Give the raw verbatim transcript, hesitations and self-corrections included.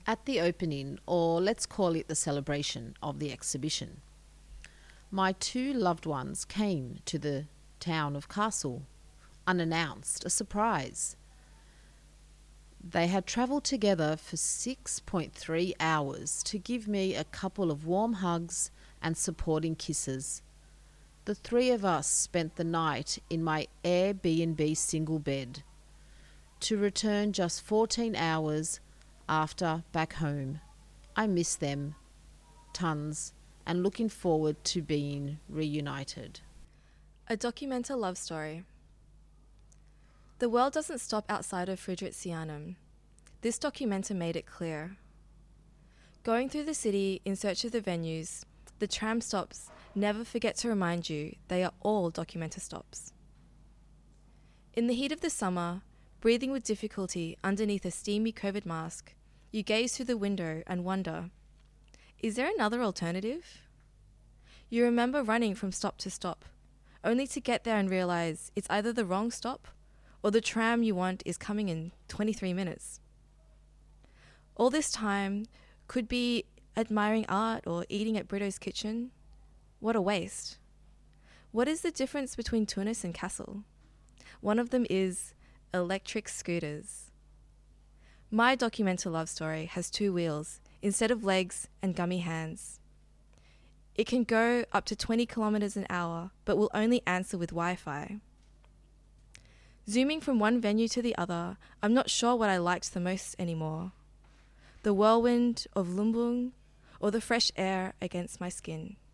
At the opening, or let's call it the celebration of the exhibition, my two loved ones came to the town of Castle, unannounced, a surprise. They had travelled together for six point three hours to give me a couple of warm hugs and supporting kisses. The three of us spent the night in my Airbnb single bed, to return just fourteen hours after back home. I miss them tons and looking forward to being reunited. A documental love story. The world doesn't stop outside of Friedrichshainem. This documenter made it clear. Going through the city in search of the venues, the tram stops never forget to remind you they are all documenter stops. In the heat of the summer, breathing with difficulty underneath a steamy COVID mask, you gaze through the window and wonder, is there another alternative? You remember running from stop to stop, only to get there and realize it's either the wrong stop or the tram you want is coming in twenty-three minutes. All this time could be admiring art or eating at Brito's kitchen. What a waste. What is the difference between Tunis and Kassel? One of them is electric scooters. My documental love story has two wheels instead of legs and gummy hands. It can go up to twenty kilometers an hour, but will only answer with Wi-Fi. Zooming from one venue to the other, I'm not sure what I liked the most anymore. The whirlwind of Lumbung or the fresh air against my skin.